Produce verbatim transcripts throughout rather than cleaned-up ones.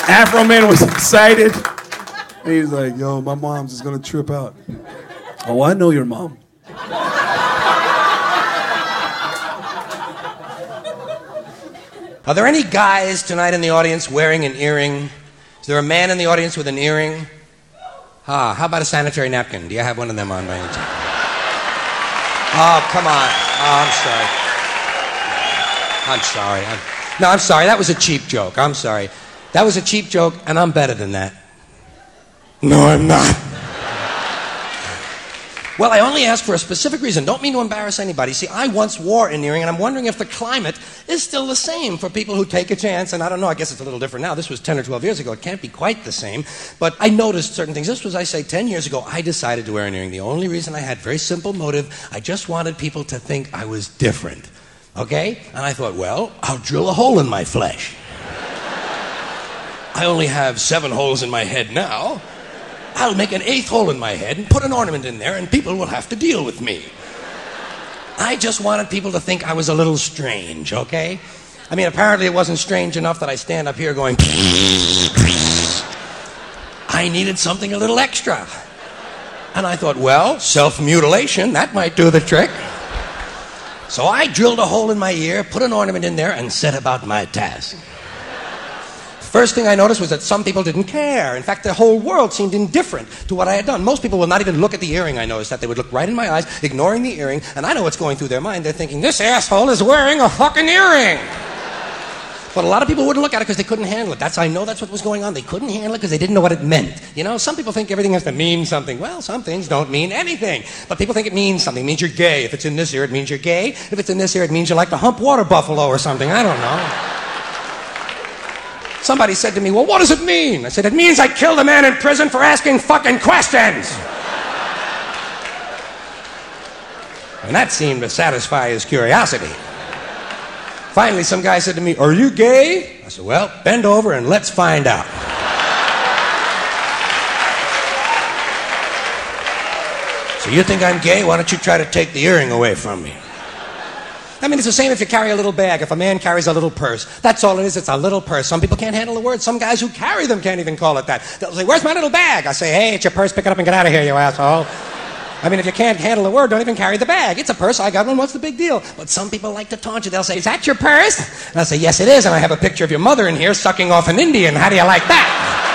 Afro Man was excited. He's like, yo, my mom's just gonna trip out. Oh, I know your mom. Are there any guys tonight in the audience wearing an earring? Is there a man in the audience with an earring? Ah, how about a sanitary napkin? Do you have one of them on by any chance? Oh, come on. Oh, I'm sorry. I'm sorry. I'm... No, I'm sorry. That was a cheap joke. I'm sorry. That was a cheap joke, and I'm better than that. No, I'm not. Well, I only asked for a specific reason. Don't mean to embarrass anybody. See, I once wore an earring, and I'm wondering if the climate is still the same for people who take a chance. And I don't know, I guess it's a little different now. This was ten or twelve years ago. It can't be quite the same. But I noticed certain things. This was, I say, ten years ago. I decided to wear an earring. The only reason I had, very simple motive, I just wanted people to think I was different. Okay? And I thought, well, I'll drill a hole in my flesh. I only have seven holes in my head now. I'll make an eighth hole in my head and put an ornament in there, and people will have to deal with me. I just wanted people to think I was a little strange, okay? I mean, apparently it wasn't strange enough that I stand up here going... I needed something a little extra. And I thought, well, self-mutilation, that might do the trick. So I drilled a hole in my ear, put an ornament in there, and set about my task. First thing I noticed was that some people didn't care. In fact, the whole world seemed indifferent to what I had done. Most people would not even look at the earring, I noticed. That they would look right in my eyes, ignoring the earring, and I know what's going through their mind. They're thinking, this asshole is wearing a fucking earring. But a lot of people wouldn't look at it because they couldn't handle it. That's I know that's what was going on. They couldn't handle it because they didn't know what it meant. You know, some people think everything has to mean something. Well, some things don't mean anything. But people think it means something. It means you're gay. If it's in this ear, it means you're gay. If it's in this ear, it means you like to hump water buffalo or something. I don't know. Somebody said to me, well, what does it mean? I said, it means I killed a man in prison for asking fucking questions. And that seemed to satisfy his curiosity. Finally, some guy said to me, are you gay? I said, well, bend over and let's find out. So you think I'm gay? Why don't you try to take the earring away from me? I mean, it's the same if you carry a little bag. If a man carries a little purse, that's all it is. It's a little purse. Some people can't handle the word. Some guys who carry them can't even call it that. They'll say, where's my little bag? I say, hey, it's your purse. Pick it up and get out of here, you asshole. I mean, if you can't handle the word, don't even carry the bag. It's a purse. I got one. What's the big deal? But some people like to taunt you. They'll say, is that your purse? And I'll say, yes, it is. And I have a picture of your mother in here sucking off an Indian. How do you like that?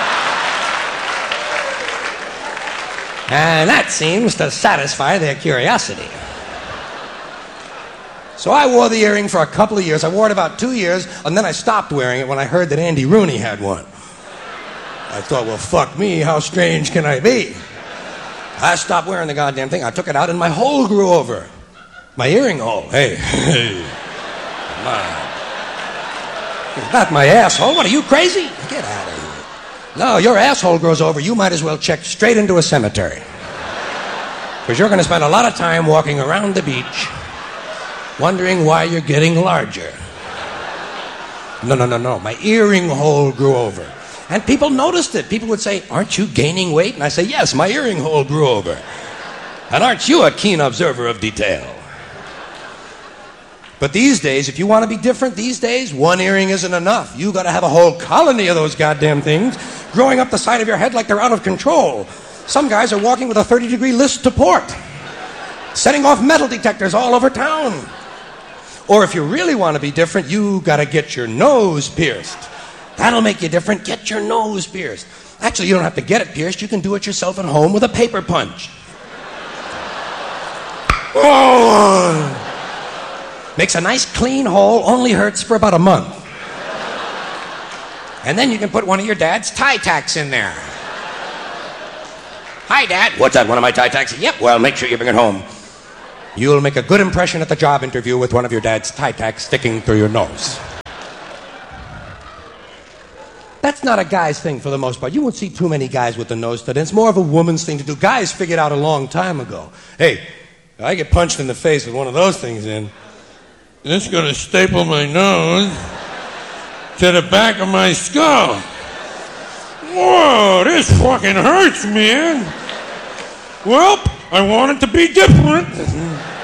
And that seems to satisfy their curiosity. So I wore the earring for a couple of years. I wore it about two years, and then I stopped wearing it when I heard that Andy Rooney had one. I thought, well, fuck me, how strange can I be? I stopped wearing the goddamn thing. I took it out, and my hole grew over. My earring hole. Hey, hey. My. Not my asshole. What, are you crazy? Get out of here. No, your asshole grows over. You might as well check straight into a cemetery. Because you're going to spend a lot of time walking around the beach wondering why you're getting larger. No, no, no, no. My earring hole grew over. And people noticed it. People would say, aren't you gaining weight? And I say, yes, my earring hole grew over. And aren't you a keen observer of detail? But these days, if you want to be different these days, one earring isn't enough. You got to have a whole colony of those goddamn things growing up the side of your head like they're out of control. Some guys are walking with a thirty-degree list to port, setting off metal detectors all over town. Or if you really want to be different, you got to get your nose pierced. That'll make you different. Get your nose pierced. Actually, you don't have to get it pierced. You can do it yourself at home with a paper punch. Oh! Makes a nice clean hole, only hurts for about a month. And then you can put one of your dad's tie tacks in there. Hi, Dad. What's that, one of my tie tacks? Yep, well, make sure you bring it home. You'll make a good impression at the job interview with one of your dad's tie tacks sticking through your nose. That's not a guy's thing for the most part. You won't see too many guys with the nose stud. It's more of a woman's thing to do. Guys figured out a long time ago. Hey, if I get punched in the face with one of those things in, it's going to staple my nose to the back of my skull. Whoa, this fucking hurts, man. Well, I wanted to be different.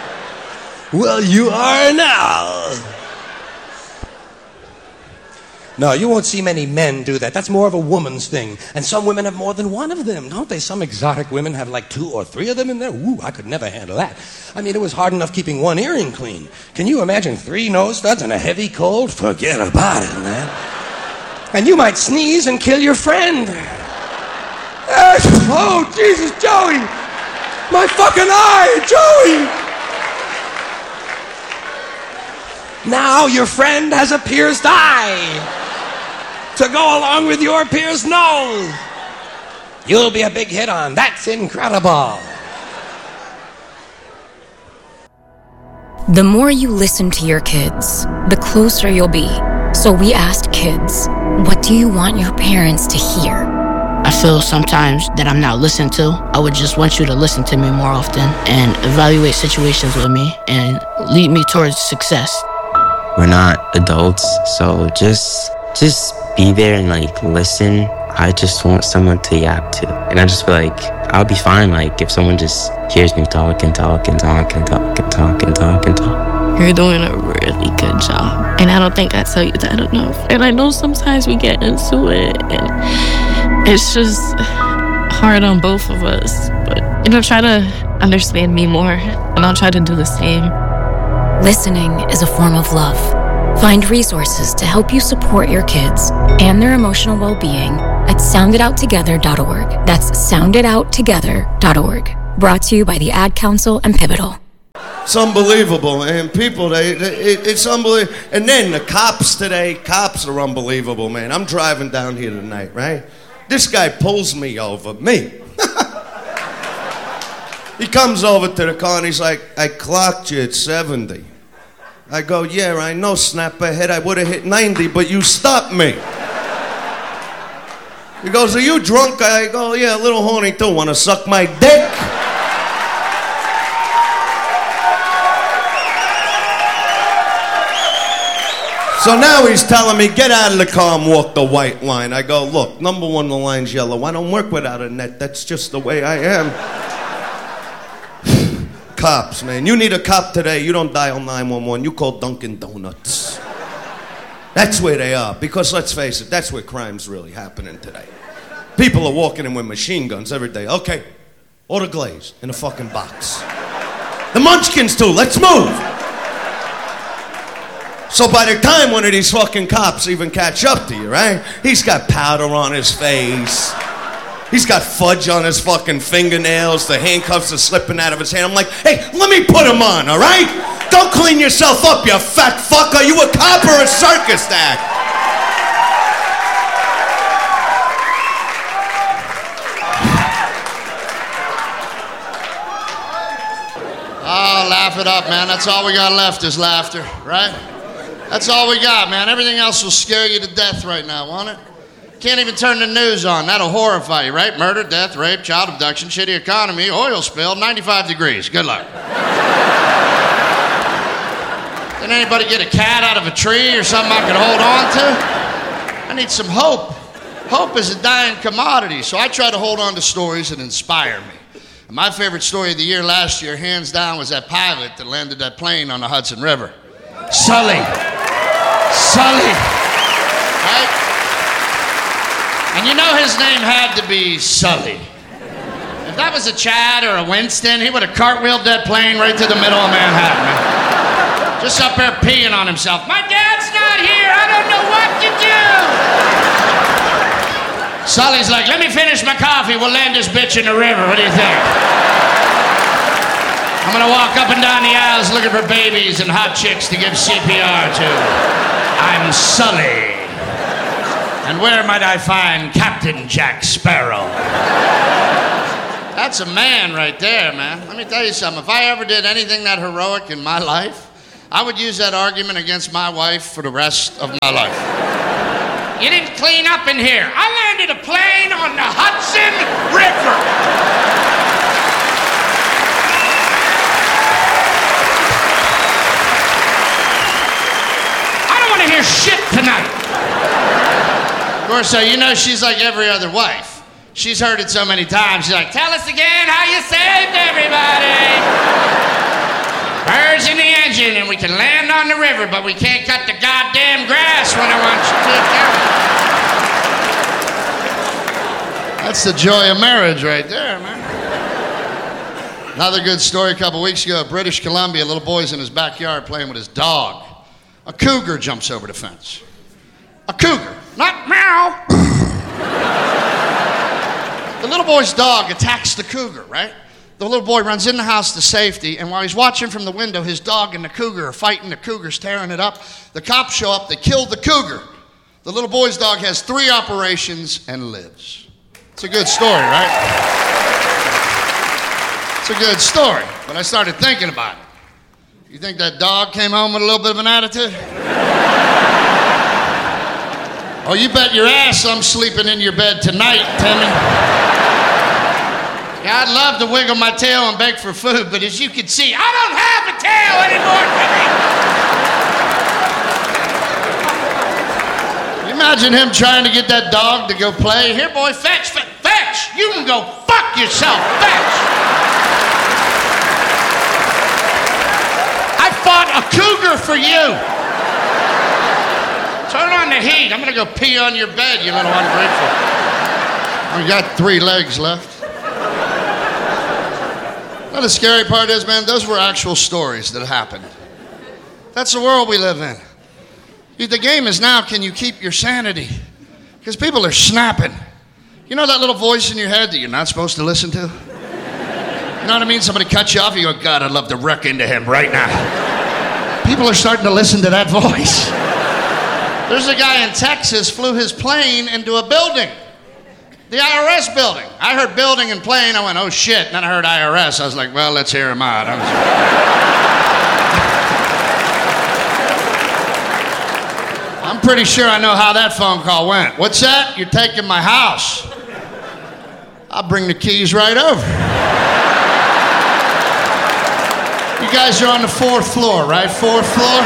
Well, you are now. No, you won't see many men do that. That's more of a woman's thing. And some women have more than one of them, don't they? Some exotic women have like two or three of them in there. Ooh, I could never handle that. I mean, it was hard enough keeping one earring clean. Can you imagine three nose studs and a heavy cold? Forget about it, man. And you might sneeze and kill your friend. Oh, Jesus, Joey! My fucking eye, Joey! Now your friend has a pierced eye to go along with your pierced nose. You'll be a big hit on. That's incredible. The more you listen to your kids, the closer you'll be. So we asked kids, what do you want your parents to hear? I feel sometimes that I'm not listened to. I would just want you to listen to me more often and evaluate situations with me and lead me towards success. We're not adults, so just just be there and like listen. I just want someone to yap to. And I just feel like I'll be fine like if someone just hears me talk and talk and talk and talk and talk and talk and talk. You're doing a really good job. And I don't think I tell you that enough. And I know sometimes we get into it and it's just hard on both of us. But, you know, try to understand me more and I'll try to do the same. Listening is a form of love. Find resources to help you support your kids and their emotional well-being at sound it out together dot org. That's sound it out together dot org. Brought to you by the Ad Council and Pivotal. It's unbelievable, man. People, they, they it, it's unbelievable. And then the cops today, cops are unbelievable, man. I'm driving down here tonight, right? This guy pulls me over, me. He comes over to the car and he's like, I clocked you at seventy. I go, yeah, I know, snap ahead. I would have hit ninety, but you stopped me. He goes, are you drunk? I go, yeah, a little horny too. Want to suck my dick? So now he's telling me, get out of the car and walk the white line. I go, look, number one, the line's yellow. I don't work without a net. That's just the way I am. Cops, man. You need a cop today. You don't dial nine one one. You call Dunkin' Donuts. That's where they are. Because let's face it, that's where crime's really happening today. People are walking in with machine guns every day. Okay, order glaze in a fucking box. The Munchkins too. Let's move. So by the time one of these fucking cops even catch up to you, right? He's got powder on his face. He's got fudge on his fucking fingernails. The handcuffs are slipping out of his hand. I'm like, hey, let me put him on, all right? Don't clean yourself up, you fat fuck. Are you a cop or a circus act? Oh, laugh it up, man. That's all we got left is laughter, right? That's all we got, man. Everything else will scare you to death right now, won't it? Can't even turn the news on. That'll horrify you, right? Murder, death, rape, child abduction, shitty economy, oil spill, ninety-five degrees. Good luck. Did anybody get a cat out of a tree or something I could hold on to? I need some hope. Hope is a dying commodity, so I try to hold on to stories that inspire me. And my favorite story of the year last year, hands down, was that pilot that landed that plane on the Hudson River. Sully. Sully. Right? And you know his name had to be Sully. If that was a Chad or a Winston, he would have cartwheeled that plane right to the middle of Manhattan. Just up there peeing on himself. My dad's not here. I don't know what to do. Sully's like, let me finish my coffee. We'll land this bitch in the river. What do you think? I'm gonna walk up and down the aisles looking for babies and hot chicks to give C P R to. I'm Sully. And where might I find Captain Jack Sparrow? That's a man right there, man. Let me tell you something. If I ever did anything that heroic in my life, I would use that argument against my wife for the rest of my life. You didn't clean up in here. I landed a plane on the Hudson River. I don't want to hear shit tonight. Of course, so you know she's like every other wife. She's heard it so many times. She's like, tell us again how you saved everybody. Birds in the engine, and we can land on the river, but we can't cut the goddamn grass when I want you to. That's the joy of marriage right there, man. Another good story a couple weeks ago, British Columbia, a little boy's in his backyard playing with his dog. A cougar jumps over the fence. A cougar, not meow. The little boy's dog attacks the cougar, right? The little boy runs in the house to safety, and while he's watching from the window, his dog and the cougar are fighting. The cougar's tearing it up. The cops show up. They kill the cougar. The little boy's dog has three operations and lives. It's a good story, right? It's a good story, but I started thinking about it. You think that dog came home with a little bit of an attitude? Oh, you bet your ass I'm sleeping in your bed tonight, Timmy. Yeah, I'd love to wiggle my tail and beg for food, but as you can see, I don't have a tail anymore, Timmy. You imagine him trying to get that dog to go play? Here, boy, fetch, fetch, fetch. You can go fuck yourself, fetch. I fought a cougar for you. Turn on the heat. I'm gonna go pee on your bed, you little ungrateful. I got three legs left. Now the scary part is, man, those were actual stories that happened. That's the world we live in. The game is now, can you keep your sanity? Because people are snapping. You know that little voice in your head that you're not supposed to listen to? You know what I mean? Somebody cuts you off, you go, God, I'd love to wreck into him right now. People are starting to listen to that voice. There's a guy in Texas flew his plane into a building. The I R S building. I heard building and plane, I went, oh shit. And then I heard I R S, I was like, well, let's hear him out. I was... I'm pretty sure I know how that phone call went. What's that? You're taking my house. I'll bring the keys right over. You guys are on the fourth floor, right? Fourth floor?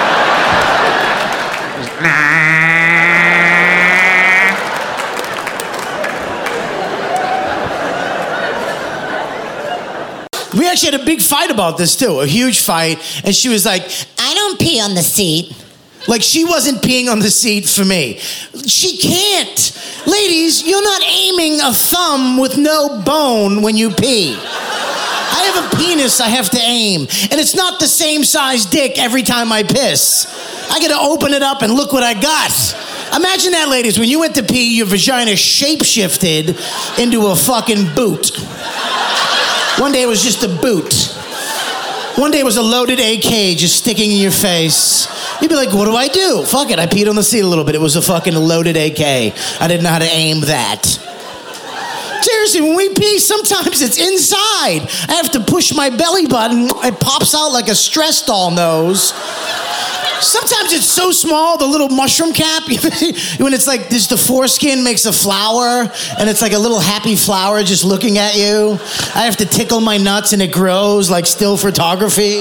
We actually had a big fight about this too, a huge fight, and she was like, I don't pee on the seat. Like she wasn't peeing on the seat for me. She can't. Ladies, you're not aiming a thumb with no bone when you pee. I have a penis I have to aim, and it's not the same size dick every time I piss. I gotta open it up and look what I got. Imagine that, ladies, when you went to pee, your vagina shape-shifted into a fucking boot. One day it was just a boot. One day it was a loaded A K just sticking in your face. You'd be like, what do I do? Fuck it, I peed on the seat a little bit. It was a fucking loaded A K. I didn't know how to aim that. Seriously, when we pee, sometimes it's inside. I have to push my belly button. It pops out like a stress doll nose. Sometimes it's so small, the little mushroom cap, when it's like, this, the foreskin makes a flower, and it's like a little happy flower just looking at you. I have to tickle my nuts, and it grows like still photography.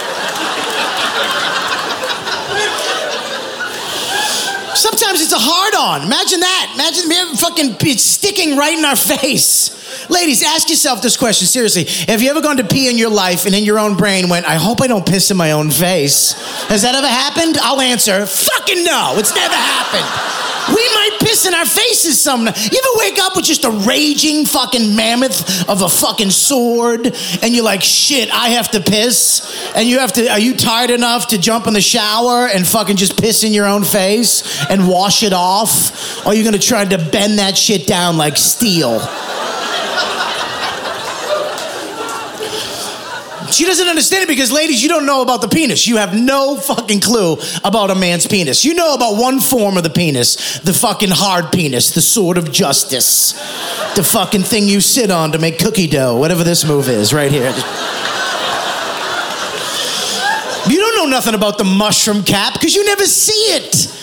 Sometimes it's a hard-on. Imagine that. Imagine me fucking it's sticking right in our face. Ladies, ask yourself this question, seriously. Have you ever gone to pee in your life and in your own brain went, I hope I don't piss in my own face? Has that ever happened? I'll answer, fucking no. It's never happened. We might piss in our faces some. You ever wake up with just a raging fucking mammoth of a fucking sword and you're like, shit, I have to piss? And you have to, are you tired enough to jump in the shower and fucking just piss in your own face and wash it off? Or are you gonna try to bend that shit down like steel? She doesn't understand it because, ladies, you don't know about the penis. You have no fucking clue about a man's penis. You know about one form of the penis, the fucking hard penis, the sword of justice, the fucking thing you sit on to make cookie dough, whatever this move is right here. You don't know nothing about the mushroom cap because you never see it.